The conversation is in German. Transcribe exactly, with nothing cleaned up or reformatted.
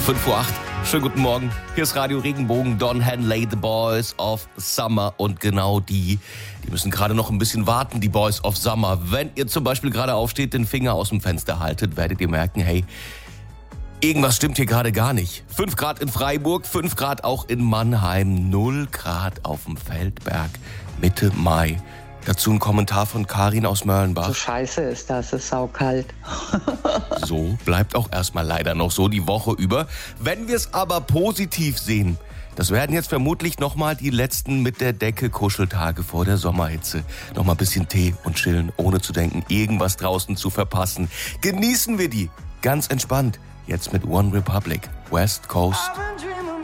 fünf Uhr acht. Schönen guten Morgen. Hier ist Radio Regenbogen, Don Henley, The Boys of Summer. Und genau die, die müssen gerade noch ein bisschen warten, die Boys of Summer. Wenn ihr zum Beispiel gerade aufsteht, den Finger aus dem Fenster haltet, werdet ihr merken, hey, irgendwas stimmt hier gerade gar nicht. fünf Grad in Freiburg, fünf Grad auch in Mannheim, null Grad auf dem Feldberg, Mitte Mai. Dazu ein Kommentar von Karin aus Mörlenbach. So scheiße ist das, es ist saukalt. So bleibt auch erstmal leider noch so die Woche über. Wenn wir es aber positiv sehen, das werden jetzt vermutlich nochmal die letzten mit der Decke Kuscheltage vor der Sommerhitze. Nochmal ein bisschen Tee und chillen, ohne zu denken, irgendwas draußen zu verpassen. Genießen wir die, ganz entspannt, jetzt mit One Republic, West Coast.